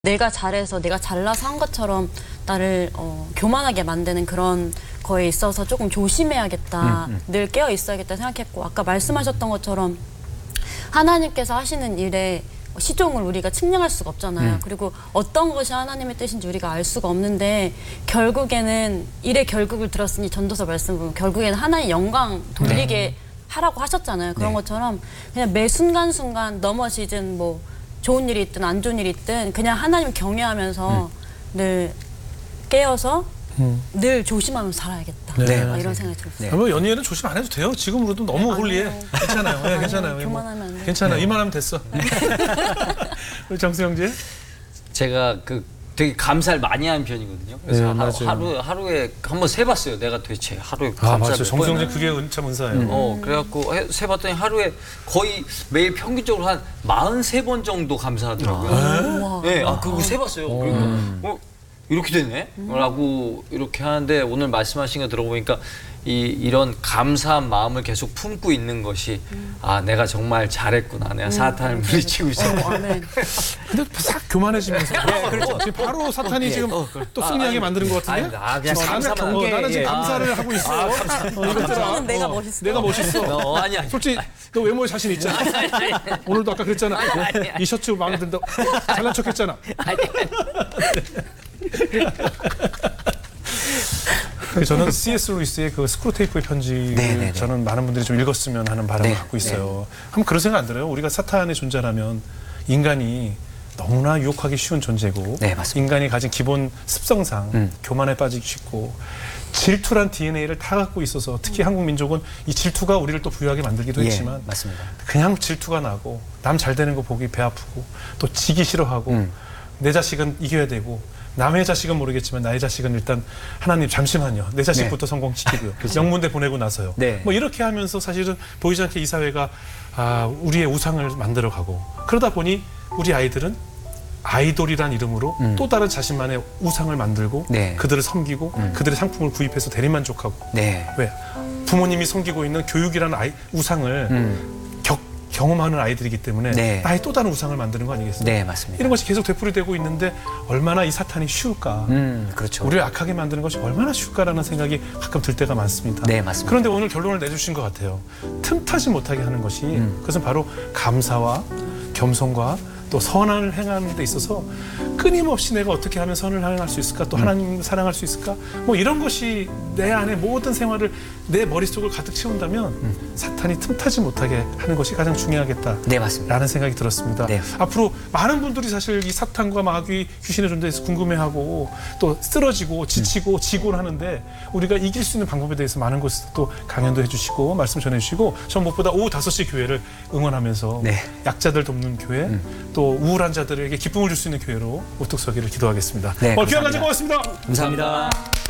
내가 잘해서 내가 잘나서 한 것처럼 나를 교만하게 만드는 그런 거에 있어서 조금 조심해야겠다. 늘 깨어 있어야겠다 생각했고, 아까 말씀하셨던 것처럼 하나님께서 하시는 일에 시종을 우리가 측량할 수가 없잖아요. 그리고 어떤 것이 하나님의 뜻인지 우리가 알 수가 없는데, 결국에는 일의 결국을 들었으니 전도서 말씀 보면 결국에는 하나님 영광 돌리게 하라고 하셨잖아요. 그런 것처럼 그냥 매 순간순간 넘어지든 뭐 좋은 일이 있든 안 좋은 일이 있든 그냥 하나님 경외하면서 늘 깨어서 늘 조심하면서 살아야겠다. 이런 생각이 들었어요. 뭐 연예인은 조심 안 해도 돼요. 지금으로도 너무 홀리해. 괜찮아요. 네, 괜찮아요. 교만하면 안 돼요. 괜찮아. 이만하면 됐어. 우리 정수영지? 제가 되게 감사를 많이 하는 편이거든요. 그래서 하루에 한번 세봤어요. 내가 도대체 하루에 감사를 맞죠. 정수영지 그게 참 은사예요. 그래갖고 세봤더니 하루에 거의 매일 평균적으로 한 43번 정도 감사하더라고요. 네, 그거 세봤어요. 그러니까 이렇게 되네? 라고 이렇게 하는데, 오늘 말씀하신 거 들어보니까 이런 감사한 마음을 계속 품고 있는 것이 내가 정말 잘했구나. 내가 사탄을 물리치고 있었구나. 근데 싹 교만해지면서 그렇죠. 지금 바로 사탄이 지금 또 승리하게 만드는 것 같은데? 나는 지금 감사를 하고 있어. 저는 내가 멋있어. 내가 멋있어. 아니야. 솔직히 너 외모에 자신 있잖아. 오늘도 아까 그랬잖아. 이 셔츠 마음에 든다. 잘난 척했잖아. 저는 C.S. 루이스의 그 스크루테이프의 편지를 저는 많은 분들이 좀 읽었으면 하는 바람을 갖고 있어요. 한번 그런 생각 안 들어요? 우리가 사탄의 존재라면 인간이 너무나 유혹하기 쉬운 존재고, 인간이 가진 기본 습성상 교만에 빠지기 쉽고, 질투란 DNA를 다 갖고 있어서, 특히 한국 민족은 이 질투가 우리를 또 부유하게 만들기도 했지만, 그냥 질투가 나고 남 잘 되는 거 보기 배 아프고, 또 지기 싫어하고, 내 자식은 이겨야 되고, 남의 자식은 모르겠지만 나의 자식은 일단 하나님 잠시만요. 내 자식부터 성공시키고요. 영문대 보내고 나서요. 뭐 이렇게 하면서 사실은 보이지 않게 이 사회가 우리의 우상을 만들어가고, 그러다 보니 우리 아이들은 아이돌이란 이름으로 또 다른 자신만의 우상을 만들고 그들을 섬기고 그들의 상품을 구입해서 대리만족하고, 왜? 부모님이 섬기고 있는 교육이라는 우상을 경험하는 아이들이기 때문에 나의 또 다른 우상을 만드는 거 아니겠습니까? 맞습니다. 이런 것이 계속 되풀이되고 있는데 얼마나 이 사탄이 쉬울까? 그렇죠. 우리를 악하게 만드는 것이 얼마나 쉬울까라는 생각이 가끔 들 때가 많습니다. 맞습니다. 그런데 오늘 결론을 내주신 것 같아요. 틈타지 못하게 하는 것이 그것은 바로 감사와 겸손과 또 선을 행하는 데 있어서 끊임없이 내가 어떻게 하면 선을 행할 수 있을까, 또 하나님을 사랑할 수 있을까, 뭐 이런 것이 내 안에 모든 생활을 내 머릿속을 가득 채운다면 사탄이 틈타지 못하게 하는 것이 가장 중요하겠다 라는 생각이 들었습니다. 앞으로 많은 분들이 사실 이 사탄과 마귀, 귀신의 존재에서 궁금해하고 또 쓰러지고 지치고 지곤 하는데, 우리가 이길 수 있는 방법에 대해서 많은 곳에서 또 강연도 해주시고 말씀 전해주시고, 전 무엇보다 오후 5시 교회를 응원하면서 약자들 돕는 교회, 또 우울한 자들에게 기쁨을 줄 수 있는 교회로 우뚝 서기를 기도하겠습니다. 귀한 가지고 고맙습니다. 감사합니다.